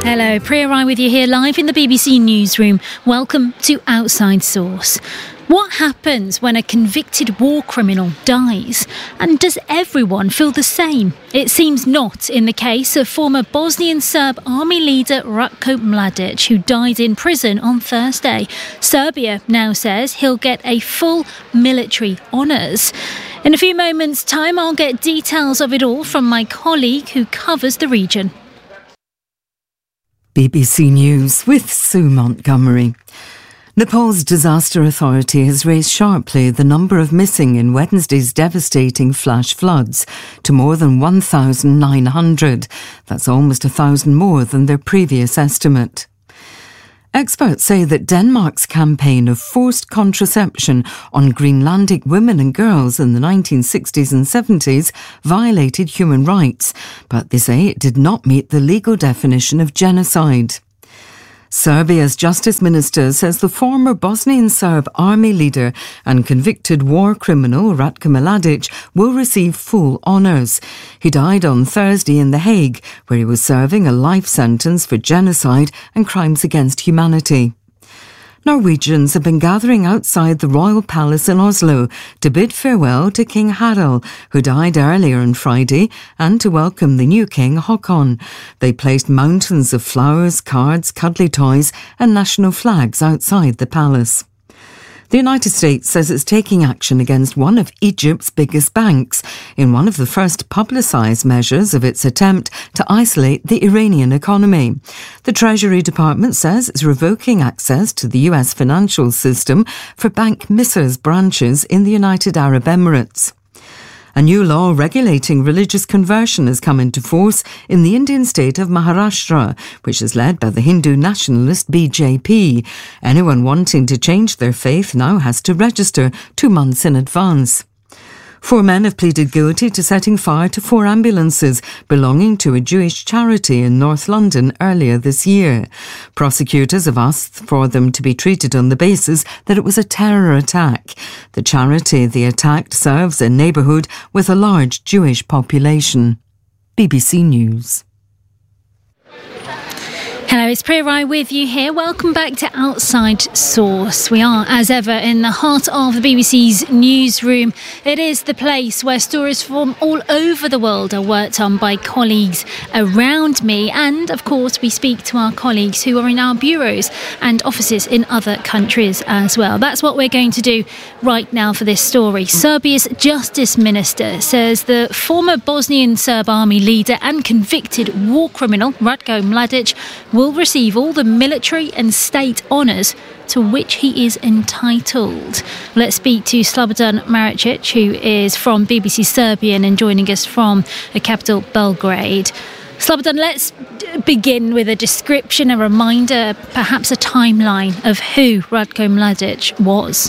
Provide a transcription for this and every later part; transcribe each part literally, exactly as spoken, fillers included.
Hello, Priya Rai with you here live in the B B C newsroom. Welcome to Outside Source. What happens when a convicted war criminal dies? And does everyone feel the same? It seems not in the case of former Bosnian Serb army leader Ratko Mladic, who died in prison on Thursday. Serbia now says he'll get a full military honours. In a few moments' time, I'll get details of it all from my colleague who covers the region. B B C News with Sue Montgomery. Nepal's disaster authority has raised sharply the number of missing in Wednesday's devastating flash floods to more than one thousand nine hundred. That's almost a thousand more than their previous estimate. Experts say that Denmark's campaign of forced contraception on Greenlandic women and girls in the nineteen sixties and seventies violated human rights, but they say it did not meet the legal definition of genocide. Serbia's Justice Minister says the former Bosnian Serb army leader and convicted war criminal Ratko Mladic will receive full honours. He died on Thursday in The Hague, where he was serving a life sentence for genocide and crimes against humanity. Norwegians have been gathering outside the Royal Palace in Oslo to bid farewell to King Harald, who died earlier on Friday, and to welcome the new King Håkon. They placed mountains of flowers, cards, cuddly toys and national flags outside the palace. The United States says it's taking action against one of Egypt's biggest banks in one of the first publicised measures of its attempt to isolate the Iranian economy. The Treasury Department says it's revoking access to the U S financial system for Bank Misr's branches in the United Arab Emirates. A new law regulating religious conversion has come into force in the Indian state of Maharashtra, which is led by the Hindu nationalist B J P. Anyone wanting to change their faith now has to register two months in advance. Four men have pleaded guilty to setting fire to four ambulances belonging to a Jewish charity in North London earlier this year. Prosecutors have asked for them to be treated on the basis that it was a terror attack. The charity they attacked serves a neighbourhood with a large Jewish population. B B C News. Hello, it's Priya Rai with you here. Welcome back to Outside Source. We are, as ever, in the heart of the B B C's newsroom. It is the place where stories from all over the world are worked on by colleagues around me. And, of course, we speak to our colleagues who are in our bureaus and offices in other countries as well. That's what we're going to do right now for this story. Serbia's Justice Minister says the former Bosnian Serb army leader and convicted war criminal, Ratko Mladic, will receive all the military and state honours to which he is entitled. Let's speak to Slobodan Maricic, who is from B B C Serbian and joining us from the capital, Belgrade. Slobodan, let's begin with a description, a reminder, perhaps a timeline of who Ratko Mladic was.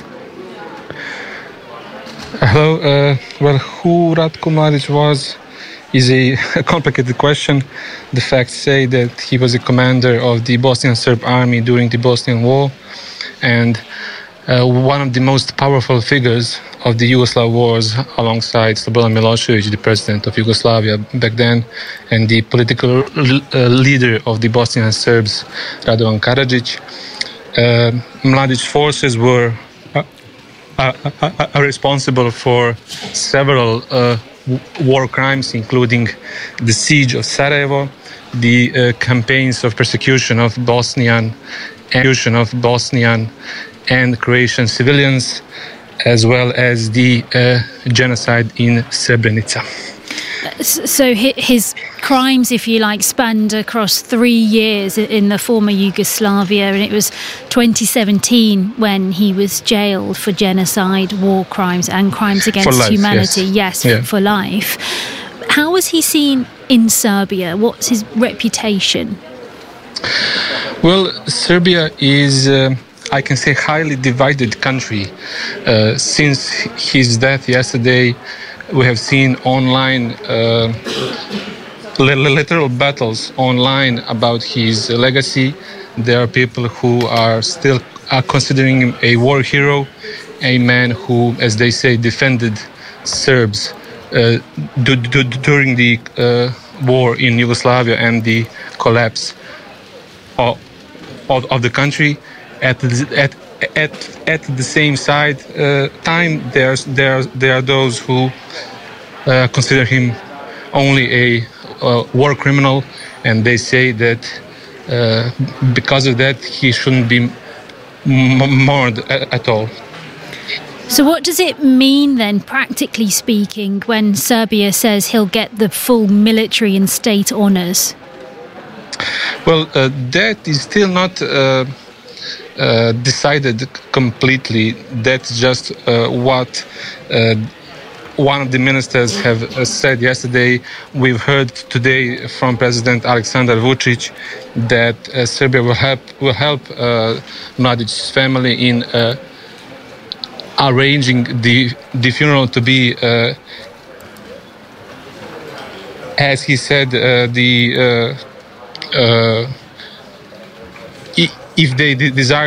Hello. Uh, well, who Ratko Mladic was is a, a complicated question. The facts say that he was a commander of the Bosnian Serb army during the Bosnian War and uh, one of the most powerful figures of the Yugoslav wars alongside Slobodan Milosevic, the president of Yugoslavia back then, and the political uh, leader of the Bosnian Serbs, Radovan Karadzic. Uh, Mladic's forces were uh, uh, uh, uh, responsible for several uh, war crimes, including the siege of Sarajevo, the uh, campaigns of persecution of Bosnian, persecution of Bosnian and Croatian civilians, as well as the uh, genocide in Srebrenica. So his crimes, if you like, spanned across three years in the former Yugoslavia, and it was twenty seventeen when he was jailed for genocide, war crimes and crimes against life, humanity. Yes, yes yeah. for life. How was he seen in Serbia? What's his reputation? Well, Serbia is, uh, I can say, highly divided country. Uh, since his death yesterday, we have seen online uh, literal battles online about his legacy. There are people who are still are considering him a war hero, a man who, as they say, defended Serbs uh, d- d- during the uh, war in Yugoslavia and the collapse of, of, of the country. At the, at at at the same side uh, time, there's there there are those who uh, consider him only a uh, war criminal, and they say that uh, because of that he shouldn't be m- mourned at, at all. So what does it mean then, practically speaking, when Serbia says he'll get the full military and state honours? Well, uh, that is still not uh, uh, decided completely. That's just uh, what uh, one of the ministers have uh, said yesterday. We've heard today from President Aleksandar Vučić that uh, Serbia will help will help uh, Mladic's family in uh, arranging the the funeral to be, uh, as he said, uh, the uh, uh, if they desire